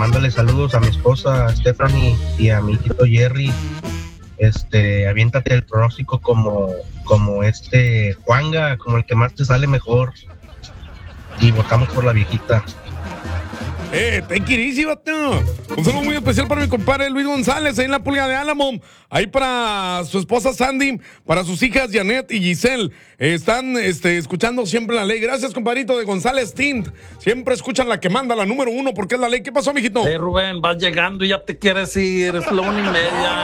mándale saludos a mi esposa Stephanie y a mi hijito Jerry. Aviéntate el pronóstico como Juanga, como el que más te sale mejor. Y votamos por la viejita. Take it easy, vato. Un saludo muy especial para mi compadre Luis González, ahí en la Pulga de Álamo. Ahí para su esposa Sandy, para sus hijas Janet y Giselle. Están escuchando siempre la ley. Gracias, compadrito de González Tint. Siempre escuchan la que manda, la número 1, porque es la ley. ¿Qué pasó, mijito? Rubén, vas llegando y ya te quieres ir. Es la 1:30.